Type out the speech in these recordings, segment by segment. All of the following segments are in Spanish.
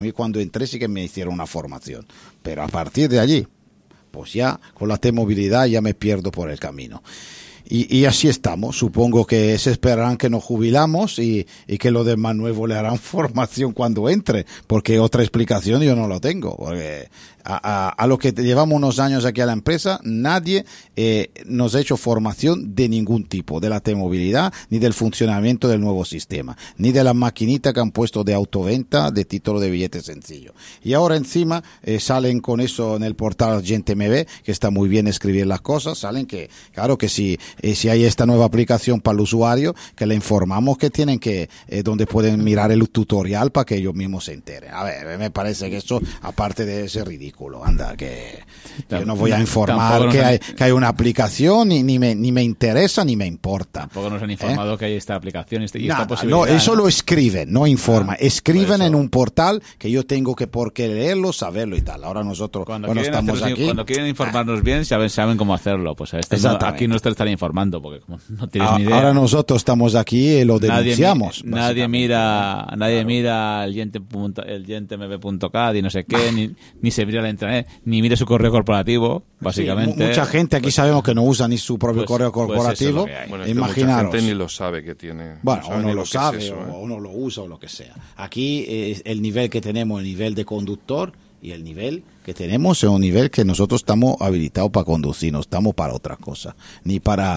Y cuando entré sí que me hicieron una formación, pero a partir de allí, pues ya con la T-Movilidad ya me pierdo por el camino. Y así estamos. Supongo que se esperarán que nos jubilamos y que los demás nuevos le harán formación cuando entre, porque otra explicación yo no lo tengo. Porque a lo que llevamos unos años aquí a la empresa, nadie nos ha hecho formación de ningún tipo, de la T-Movilidad, ni del funcionamiento del nuevo sistema, ni de la maquinita que han puesto de autoventa de título de billete sencillo. Y ahora encima salen con eso en el portal Gente MB, que está muy bien escribir las cosas, salen que, claro que si hay esta nueva aplicación para el usuario, que le informamos que tienen que, donde pueden mirar el tutorial para que ellos mismos se enteren. A ver, me parece que eso, aparte de ese ridículo, anda, que yo no voy a informar que hay una aplicación, ni me interesa ni me importa. Tampoco nos han informado que hay esta aplicación y esta posibilidad. No, eso lo escriben, no informa. Escriben en un portal que yo tengo que por qué leerlo, saberlo y tal. Ahora nosotros, cuando estamos aquí... Cuando quieren informarnos bien, saben cómo hacerlo. Pues aquí no te están informando, porque como no tienes ni idea. Ahora nosotros estamos aquí y lo denunciamos. Nadie mira el gentemb.cat y no sé qué, ni se mira la intranet, ni mira su correo corporativo, básicamente. Sí, mucha gente aquí sabemos que no usa ni su propio correo corporativo. Bueno, imaginaros. Mucha gente ni lo sabe que tiene. Bueno, uno lo sabe, o uno lo usa o lo que sea. Aquí el nivel que tenemos, el nivel de conductor, y el nivel que tenemos es un nivel que nosotros estamos habilitados para conducir, no estamos para otra cosa, ni para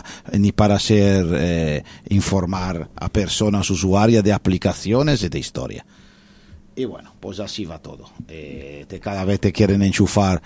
informar a personas usuarias de aplicaciones y de historia. Y bueno, pues así va todo. Cada vez te quieren enchufar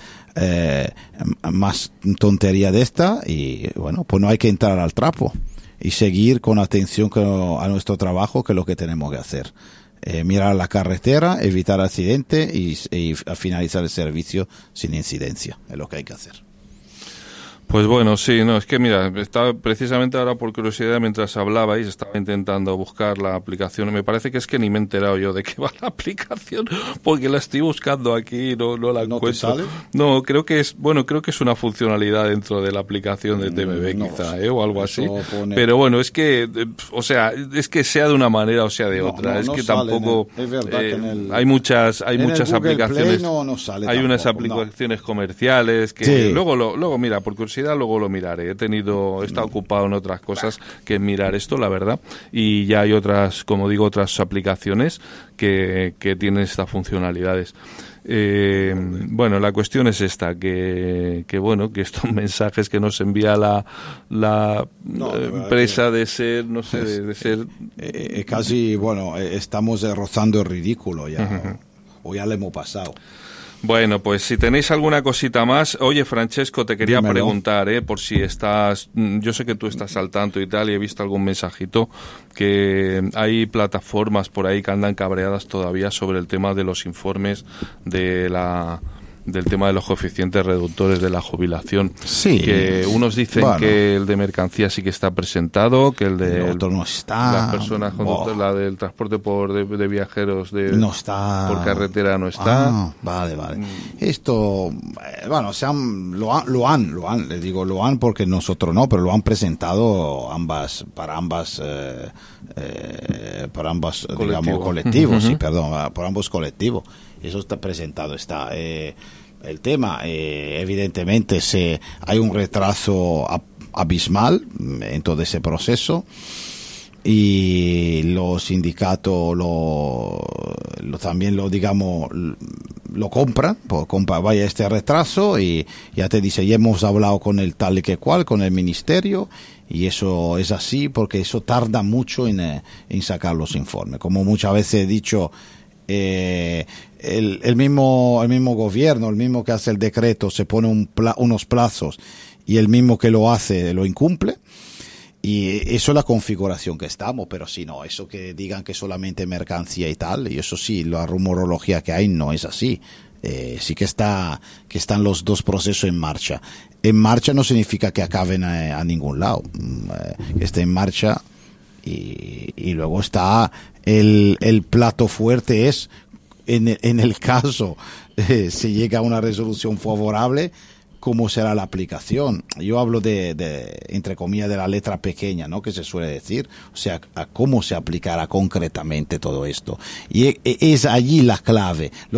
más tontería de esta y bueno, pues no hay que entrar al trapo y seguir con atención a nuestro trabajo, que es lo que tenemos que hacer. Mirar la carretera, evitar accidentes y finalizar el servicio sin incidencia. Es lo que hay que hacer. Pues bueno, sí, no, es que mira, estaba precisamente ahora por curiosidad mientras hablabais, estaba intentando buscar la aplicación. Me parece que es que ni me he enterado yo de qué va la aplicación, porque la estoy buscando aquí y no la encuentro. ¿No te sale? No, creo que es una funcionalidad dentro de la aplicación de TMB quizá, o algo así. Pero bueno, es que, o sea, es que sea de una manera o sea de otra. Es que tampoco, es verdad que hay muchas aplicaciones. No sale hay tampoco, unas aplicaciones comerciales que sí. Luego mira, por curiosidad luego lo miraré. He estado ocupado en otras cosas que en mirar esto, la verdad, y ya hay otras, como digo, otras aplicaciones que tienen estas funcionalidades. Bueno, la cuestión es esta, que estos mensajes que nos envía la empresa de ser, no sé, de ser... casi, bueno, estamos rozando el ridículo ya, o ya le hemos pasado. Bueno, pues si tenéis alguna cosita más... Oye, Francesco, te quería preguntar, por si estás... Yo sé que tú estás al tanto y tal, y he visto algún mensajito que hay plataformas por ahí que andan cabreadas todavía sobre el tema de los informes del tema de los coeficientes reductores de la jubilación. Sí. Que unos dicen que el de mercancía sí que está presentado, que el de otro no está. Las personas conductoras, la del transporte de viajeros no está. Por carretera no está. Vale. Esto, bueno, lo han porque nosotros no, pero lo han presentado para ambos digamos colectivos, sí, perdón, por ambos colectivos. Eso está presentado, el tema. Evidentemente hay un retraso abismal en todo ese proceso y los sindicatos también lo compran, vaya este retraso y ya te dice, ya hemos hablado con el tal y que cual, con el ministerio, y eso es así porque eso tarda mucho en sacar los informes. Como muchas veces he dicho, el mismo gobierno, el mismo que hace el decreto, se pone unos plazos y el mismo que lo hace lo incumple, y eso es la configuración que estamos. Pero si no, eso que digan que solamente mercancía y tal, y eso sí, la rumorología que hay no es así. Sí que están los dos procesos en marcha. En marcha no significa que acaben a ningún lado, está en marcha. Y luego está el plato fuerte, es en el caso se llega a una resolución favorable, cómo será la aplicación. Yo hablo entre comillas, de la letra pequeña, ¿no? Que se suele decir. O sea, a cómo se aplicará concretamente todo esto. Y es allí la clave.